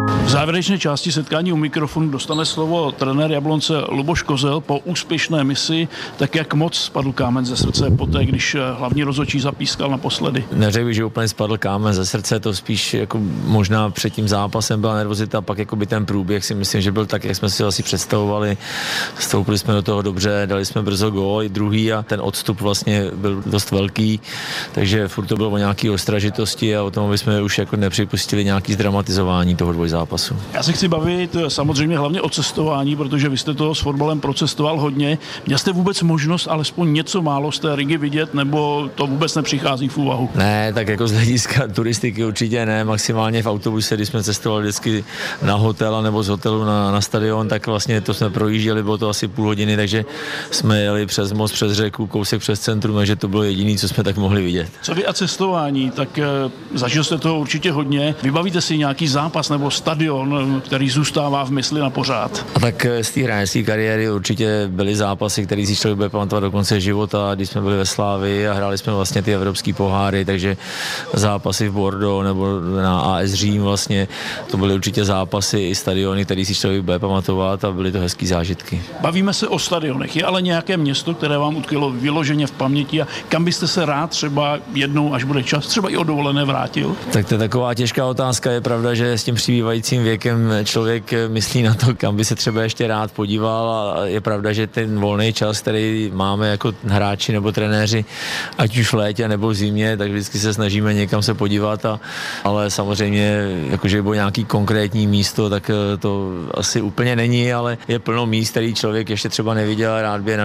V závěrečné části setkání u mikrofonu dostane slovo trenér Jablonce Luboš Kozel po úspěšné misi. Tak jak moc spadl kámen ze srdce poté, když hlavní rozhodčí zapískal naposledy? Neřekl bych, že úplně spadl kámen ze srdce, to spíš jako možná před tím zápasem byla nervozita, pak jako by ten průběh si myslím, že byl tak, jak jsme si asi představovali. Vstoupili jsme do toho dobře, dali jsme brzo gól, i druhý a ten odstup vlastně byl dost velký, takže furt to bylo o nějaké ostražitosti a o tom, aby jsme už jako nepřipustili nějaký zdramatizování toho dvojzápasu. Já se chci bavit samozřejmě hlavně o cestování, protože vy jste toho s fotbalem procestoval hodně. Měl jste vůbec možnost alespoň něco málo z té Rigy vidět, nebo to vůbec nepřichází v úvahu? Ne, tak jako z hlediska turistiky určitě ne, maximálně v autobuse, když jsme cestovali vždycky na hotel nebo z hotelu na stadion, tak vlastně to jsme projížděli, bylo to asi půl hodiny, takže jsme jeli přes most, přes řeku, kousek přes centrum, takže to bylo jediné, co jsme tak mohli vidět. Co vy a cestování, tak zažil jste toho určitě hodně. Vybavíte si nějaký zápas nebo stadion, který zůstává v mysli na pořád? A tak z té hráčské kariéry určitě byly zápasy, které si člověk bude pamatovat do konce života, když jsme byli ve Slávii a hráli jsme vlastně ty evropské poháry, takže zápasy v Bordeaux nebo na AS Řím vlastně, to byly určitě zápasy i stadiony, které si člověk bude pamatovat a byly to hezký zážitky. Bavíme se o stadionech. Je ale nějaké město, které vám utkvělo vyloženě v paměti a kam byste se rád třeba jednou, až bude čas, třeba i o dovolené vrátil? Tak to je taková těžká otázka. Je pravda, že s tím přibývajícím věkem člověk myslí na to, kam by se třeba ještě rád podíval a je pravda, že ten volný čas, který máme jako hráči nebo trenéři, ať už v létě nebo v zimě, tak vždycky se snažíme někam se podívat, ale samozřejmě, jakože bylo nějaký konkrétní místo, tak to asi úplně není, ale je plno míst, který člověk ještě třeba neviděl a rád by je